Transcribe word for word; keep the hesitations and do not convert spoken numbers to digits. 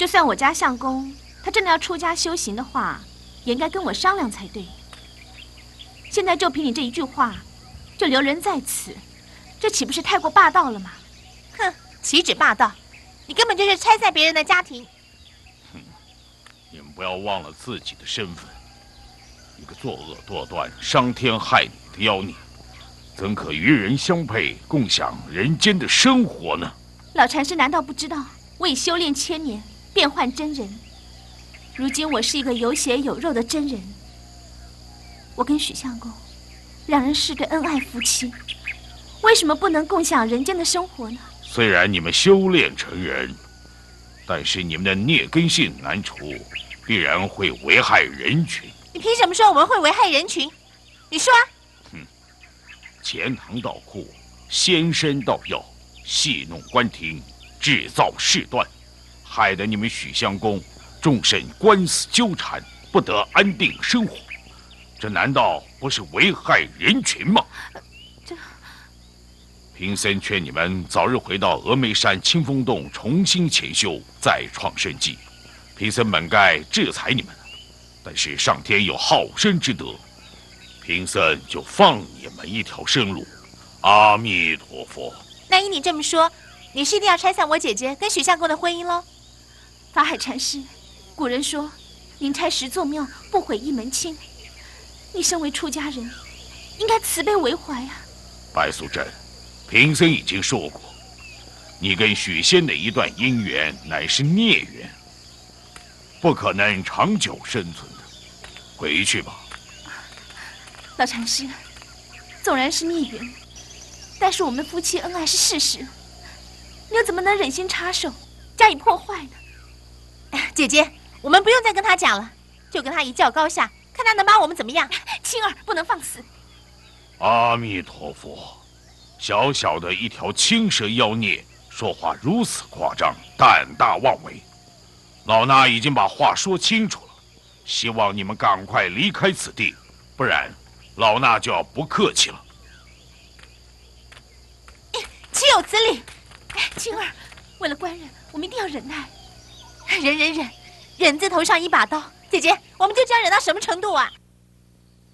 就算我家相公他真的要出家修行的话，也应该跟我商量才对。现在就凭你这一句话，就留人在此，这岂不是太过霸道了吗？ 哼，岂止霸道，你根本就是拆散别人的家庭。 哼，你们不要忘了自己的身份，一个作恶多端、伤天害理的妖孽，怎可与人相配，共享人间的生活呢？ 老禅师难道不知道，我已修炼千年，变换真人。如今我是一个有血有肉的真人，我跟许相公两人是对恩爱夫妻，为什么不能共享人间的生活呢？ 虽然你们修炼成人，但是你们的孽根性难除，必然会危害人群。 你凭什么说我们会危害人群？你说啊！ 哼，钱塘道库，仙山道药，戏弄官廷，制造事端，害得你们许相公终身官司纠缠，不得安定生活。这难道不是危害人群吗？ 这， 贫僧劝你们早日回到峨眉山清风洞重新潜修，再创生机。贫僧本该制裁你们的，但是上天有好生之德，贫僧就放你们一条生路。阿弥陀佛。 那依你这么说，你是一定要拆散我姐姐跟许相公的婚姻喽？ 法海禅师，古人说，宁拆十座庙，不毁一门亲。你身为出家人，应该慈悲为怀啊。 白素贞，贫僧已经说过，你跟许仙的一段姻缘乃是孽缘，不可能长久生存的。回去吧。 老禅师，纵然是孽缘，但是我们夫妻恩爱是事实，你又怎么能忍心插手，加以破坏呢？ 姐姐，我们不用再跟他讲了，就跟他一较高下，看他能把我们怎么样。 青儿，不能放肆。 阿弥陀佛，小小的一条青蛇妖孽，说话如此夸张，胆大妄为。老衲已经把话说清楚了，希望你们赶快离开此地，不然老衲就要不客气了。 岂有此理！ 青儿，为了官人，我们一定要忍耐。 忍忍忍，忍字头上一把刀。姐姐，我们就这样忍到什么程度啊？